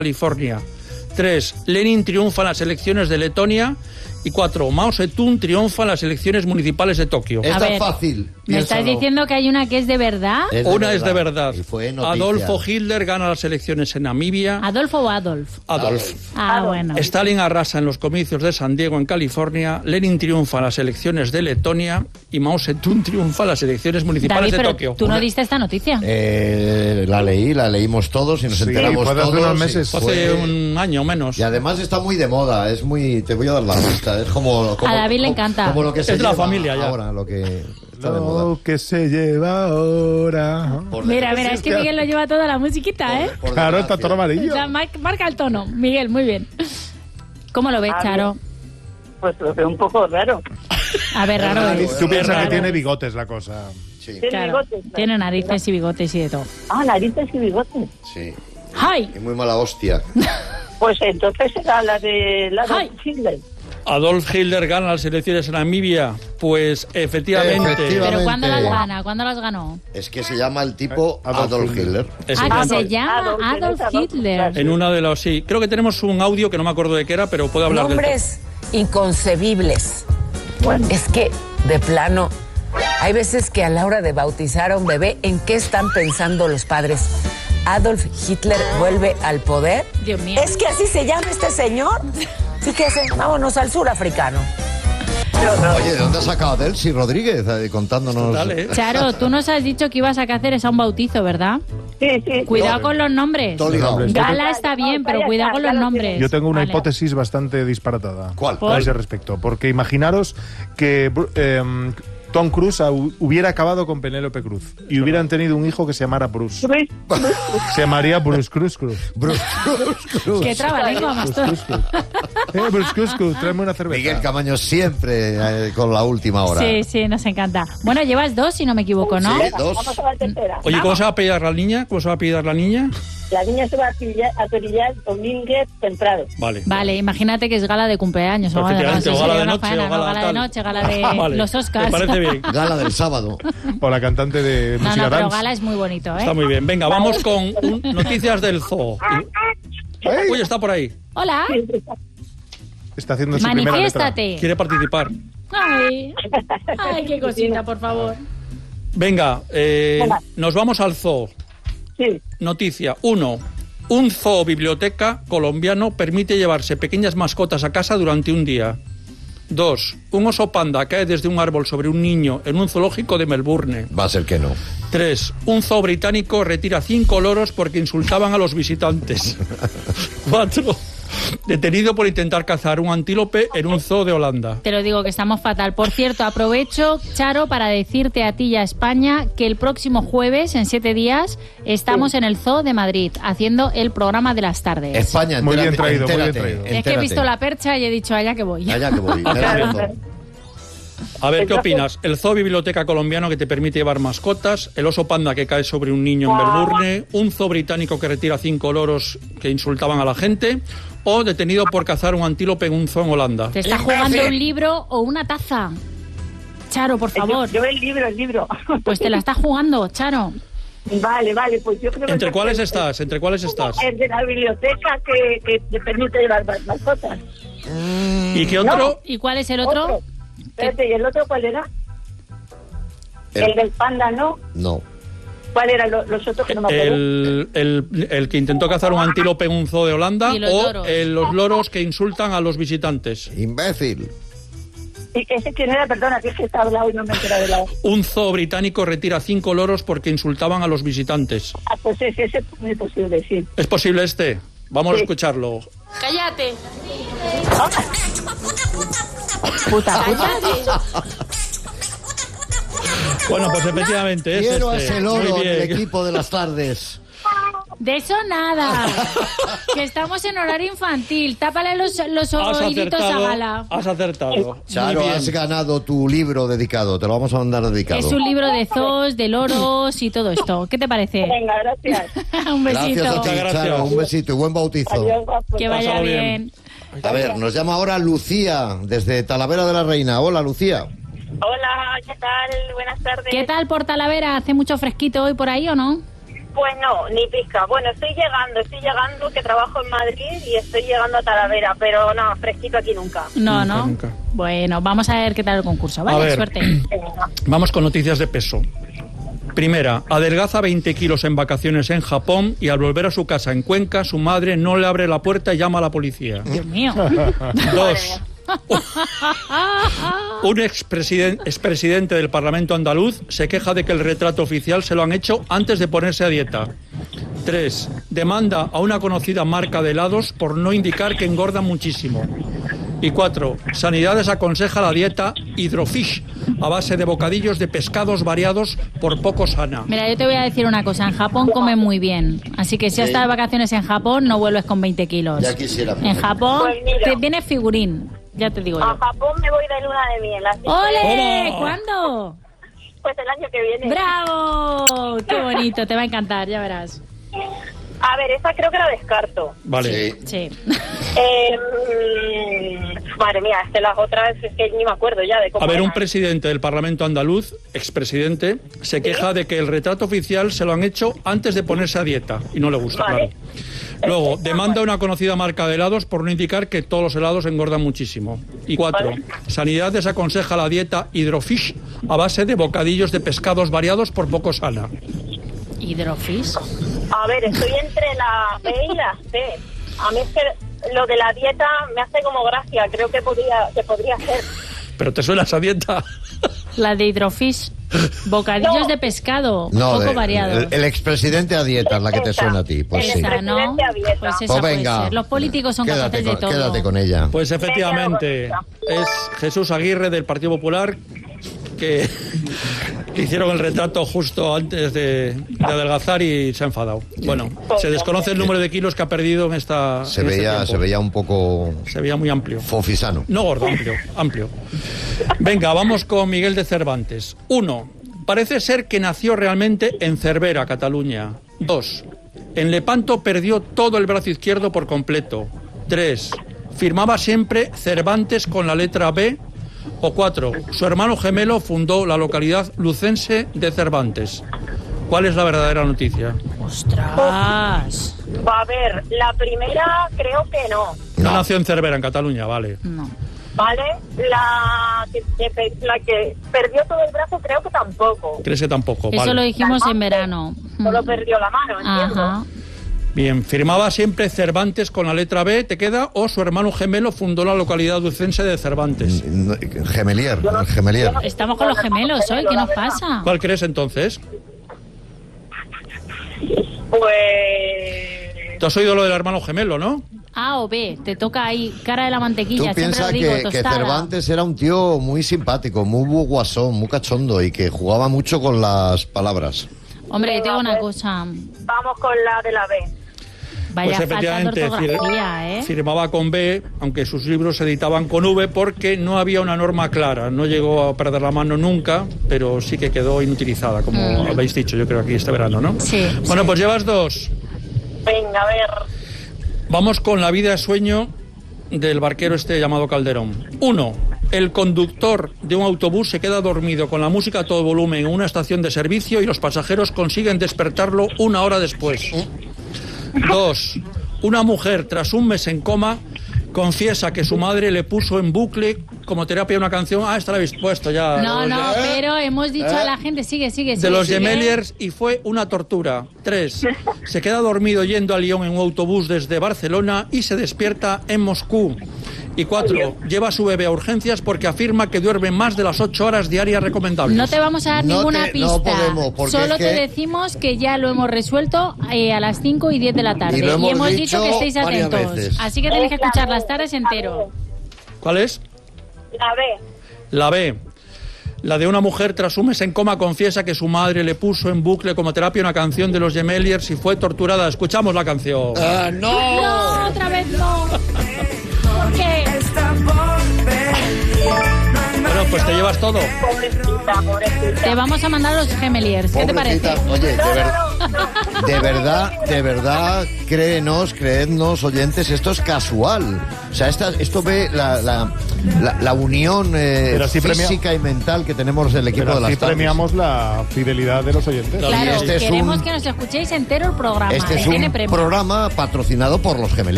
California. 3. Lenin triunfa en las elecciones de Letonia. Y 4. Mao Zedong triunfa en las elecciones municipales de Tokio. Esta es fácil. ¿Me estás diciendo que hay una que es de verdad? Una es de verdad. Y fue noticia. Adolfo Hitler gana las elecciones en Namibia. ¿Adolfo o Adolf? Adolf. Ah, bueno. Stalin arrasa en los comicios de San Diego, en California. Lenin triunfa en las elecciones de Letonia. Y Mao Zedong triunfa en las elecciones municipales David, de pero Tokio. tú no diste esta noticia. La leímos todos y nos enteramos fue hace todos. unos meses. Hace un año o menos. Y además está muy de moda, te voy a dar la lista, es como A David le encanta. Como lo que se Es de la lleva familia ya. ahora, lo que está de moda. Lo que se lleva ahora. Mira, es que Miguel lo lleva toda la musiquita, ¿eh? Claro, está todo amarillo. O sea, marca el tono. Miguel, muy bien. ¿Cómo lo ves, Charo? Pues lo veo un poco raro. A ver, raro es. Tú piensas Raro. que tiene bigotes la cosa. Sí, Tiene Claro, bigotes, ¿no? tiene narices y bigotes y de todo. Ah, narices y bigotes. sí. ¡Ay! Y muy mala hostia. Pues entonces era la de Ay. Hitler. Adolf Hitler gana las elecciones en Namibia. Pues efectivamente. ¿Pero cuándo las gana? ¿Cuándo las ganó? Es que se llama el tipo Adolf Hitler. Es Ah, que Adolf. se llama Adolf Hitler. En una de las... Sí, creo que tenemos un audio que no me acuerdo de qué era, pero puedo hablar del tema. Nombres inconcebibles. Es que, de plano, hay veces que a la hora de bautizar a un bebé, ¿en qué están pensando los padres? ¿Adolf Hitler vuelve al poder? Dios mío. ¿Es que así se llama este señor? Fíjese, vámonos al sur africano. Oye, ¿de dónde has sacado a Delcy Rodríguez contándonos? Dale, Charo, tú nos has dicho que ibas a hacer esa un bautizo, ¿verdad? Sí, sí. Cuidado con los nombres. Todo ligado. Gala está bien, pero cuidado con los nombres. Yo tengo una Vale. hipótesis bastante disparatada. ¿Cuál? A ese respecto. Porque imaginaros que Tom Cruise hubiera acabado con Penélope Cruz y hubieran tenido un hijo que se llamara Bruce. Se llamaría Bruce Cruz. Bruce Cruz. Qué trabalengua más todo. Bruce Cruz, tráeme una cerveza. Miguel Camaño siempre con la última hora. Sí, sí, nos encanta. Bueno, llevas 2, si no me equivoco, ¿no? Sí, 2. Vamos a la tercera. Oye, ¿cómo se va a apellidar la niña? ¿Cómo se va a apellidar la niña? La niña se va a perillar Domínguez Temprano. Vale. Vale, imagínate que es gala de cumpleaños o gala de Efectivamente, no, o gala de una noche, faena, o gala no, gala de tal. noche, gala de Vale, los Oscars. Me parece bien. Gala del sábado. O la cantante de No, música no, pero dance. gala es muy bonito, ¿eh? Está muy bien. Venga, vamos con noticias del zoo. Uy, está por ahí. Hola, Está haciendo su primera letra. manifiéstate. Quiere participar. Ay, qué cosita, por favor. Venga, nos vamos al zoo. Sí. Noticia 1. Un zoo biblioteca colombiano permite llevarse pequeñas mascotas a casa durante un día. 2. Un oso panda cae desde un árbol sobre un niño en un zoológico de Melbourne. Va a ser que no. 3. Un zoo británico retira 5 loros porque insultaban a los visitantes. 4. Detenido por intentar cazar un antílope en un zoo de Holanda. Te lo digo que estamos fatal. Por cierto, aprovecho, Charo, para decirte a ti y a España que el próximo jueves, en 7 días, estamos en el Zoo de Madrid haciendo el programa de las tardes. España, Muy bien entérate, traído, muy bien entérate, traído. Es que he visto la percha y he dicho, allá que voy. Allá que voy. Claro. A ver, ¿qué opinas? El zoo biblioteca colombiano que te permite llevar mascotas, el oso panda que cae sobre un niño en Melbourne, un zoo británico que retira 5 loros que insultaban a la gente, o detenido por cazar un antílope en un zoo en Holanda. ¿Te está jugando un libro o una taza? Charo, por favor. Yo el libro. Pues te la está jugando, Charo. Vale, pues yo creo que... ¿Entre cuáles estás? ¿Entre cuáles estás? El de la biblioteca que te permite llevar mascotas. ¿Y qué otro? ¿Y cuál es el otro? Espérate, ¿y el otro cuál era? El del panda, ¿no? No. ¿Cuál era los otros que no me acuerdo? El que intentó cazar un antílope en un zoo de Holanda, Y los o loros. los loros que insultan a los visitantes. Imbécil. ¿Y ese quién era? Perdona, que es que está hablado y no me he enterado de la... Un zoo británico retira 5 loros porque insultaban a los visitantes. Ah, pues ese es muy posible, sí. ¿Es posible este? Vamos a escucharlo. ¡Cállate! Puta. Bueno, pues efectivamente es Quiero a este. ese loro Muy en el bien. equipo de las tardes. De eso nada. Que estamos en horario infantil. Tápale los Has oíditos a acertado. Gala. Has acertado. Charo, Muy bien. has ganado tu libro dedicado. Te lo vamos a mandar dedicado. Es un libro de zoos, de loros y todo esto. ¿Qué te parece? Venga, gracias. Un besito. Gracias a ti, Muchas gracias. Charo. Un besito y buen bautizo. Adiós, guapo. Que vaya Pásalo bien. bien. A ver, nos llama ahora Lucía, desde Talavera de la Reina. Hola, Lucía. Hola, ¿qué tal? Buenas tardes. ¿Qué tal por Talavera? ¿Hace mucho fresquito hoy por ahí o no? Pues no, ni pizca. Bueno, estoy llegando, que trabajo en Madrid y estoy llegando a Talavera, pero no, fresquito aquí nunca. No. Nunca. Bueno, vamos a ver qué tal el concurso, ¿vale? A ver, Suerte. Vamos con noticias de peso. Primera, adelgaza 20 kilos en vacaciones en Japón y al volver a su casa en Cuenca, su madre no le abre la puerta y llama a la policía. Dios mío. 2. Un expresidente del Parlamento andaluz se queja de que el retrato oficial se lo han hecho antes de ponerse a dieta. 3. Demanda a una conocida marca de helados por no indicar que engorda muchísimo. Y 4. Sanidad desaconseja la dieta Hydrofish a base de bocadillos de pescados variados por poco sana. Mira, yo te voy a decir una cosa. En Japón comen muy bien. Así que si has estado de vacaciones en Japón, no vuelves con 20 kilos. Ya quisiera. En Japón Pues mira. te viene figurín. Ya te digo yo. A Japón me voy de luna de miel. Así que- ¡Ole! ¡Toma! ¿Cuándo? Pues el año que viene. ¡Bravo! ¡Qué bonito! Te va a encantar, ya verás. A ver, esa creo que la descarto. Vale. Sí. Madre mía, es que las otras es que ni me acuerdo ya de cómo A ver, un eran. presidente del Parlamento andaluz, expresidente, se queja de que el retrato oficial se lo han hecho antes de ponerse a dieta y no le gusta, Vale. claro. Luego, demanda a una conocida marca de helados por no indicar que todos los helados engordan muchísimo. Y 4. Vale. Sanidad desaconseja la dieta Hydrofish a base de bocadillos de pescados variados por poco sana. ¿Hidrofish? A ver, estoy entre la B y la C. A mí es que lo de la dieta me hace como gracia. Creo que podría ser. ¿Pero te suena esa dieta? La de hidrofish. Bocadillos No. de pescado, No, poco variados. el expresidente a dieta es la que te Esa. suena a ti. Pues sí. Esa, ¿no? Presidente a dieta. Pues esa Pues puede venga. ser. Los políticos son capaces de todo. Quédate con ella. Pues efectivamente, es Jesús Aguirre del Partido Popular que hicieron el retrato justo antes de adelgazar y se ha enfadado. Bueno, se desconoce el número de kilos que ha perdido en esta. Se en este veía, tiempo. se veía un poco Se veía muy amplio. fofisano. No gordo, amplio. Venga, vamos con Miguel de Cervantes. 1. Parece ser que nació realmente en Cervera, Cataluña. 2. En Lepanto perdió todo el brazo izquierdo por completo. 3. Firmaba siempre Cervantes con la letra B. O 4. Su hermano gemelo fundó la localidad lucense de Cervantes. ¿Cuál es la verdadera noticia? ¡Ostras! Va a ver, la primera creo que no. No nació en Cervera, en Cataluña, vale. No. ¿Vale? La que perdió todo el brazo creo que tampoco. ¿Crees que tampoco? Eso Vale. lo dijimos en verano. Solo perdió la mano, entiendo. Ajá. Bien, firmaba siempre Cervantes con la letra B, ¿te queda? O su hermano gemelo fundó la localidad lucense de Cervantes. Gemelier. Estamos con los gemelos hoy, ¿qué nos pasa? ¿Cuál crees entonces? Pues... ¿Tú has oído lo del hermano gemelo, no? A o B, te toca ahí, cara de la Tú mantequilla, siempre lo piensas digo, que tostada. Cervantes era un tío muy simpático, muy guasón, muy cachondo y que jugaba mucho con las palabras. Hombre, Venga, tengo una pues. cosa. Vamos con la de la B. Vaya Pues falta de efectivamente ortografía, ¿eh? firmaba con B, aunque sus libros se editaban con V porque no había una norma clara. No llegó a perder la mano nunca, pero sí que quedó inutilizada, como habéis dicho, yo creo, aquí este verano, ¿no? Sí. Bueno, pues llevas 2. Venga, a ver. Vamos con la vida de sueño del barquero este llamado Calderón. 1. El conductor de un autobús se queda dormido con la música a todo volumen en una estación de servicio y los pasajeros consiguen despertarlo 1 hora después. 2. Una mujer, tras un mes en coma, confiesa que su madre le puso en bucle como terapia una canción. Ah, esta la habéis puesto ya. No, pero hemos dicho a la gente, sigue. De los Gemeliers y fue una tortura. 3. Se queda dormido yendo a Lyon en un autobús desde Barcelona y se despierta en Moscú. Y 4. Lleva a su bebé a urgencias porque afirma que duerme más de las 8 horas diarias recomendables. No te vamos a dar ninguna pista. No podemos, porque Solo es que... te decimos que ya lo hemos resuelto a las 5 y 10 de la tarde. Y lo hemos dicho que dicho estéis varias atentos. veces. Así que tenéis que escuchar las tardes entero. ¿Cuál es? La B. La B. La de una mujer tras un mes en coma confiesa que su madre le puso en bucle como terapia una canción de los Gemeliers y fue torturada. Escuchamos la canción. No, otra vez no. ¿Por qué? Bueno, Pues te llevas todo. Pobrecita. Te vamos a mandar los Gemeliers. ¿Qué te parece? Pobrecita. Oye, de verdad, creednos, oyentes, esto es casual. O sea, esto ve la unión física y mental que tenemos del equipo Pero de las así tardes. premiamos la fidelidad de los oyentes. Claro, este es queremos un- que nos escuchéis entero el programa. Este es Tiene un premio. programa patrocinado por los Gemelos.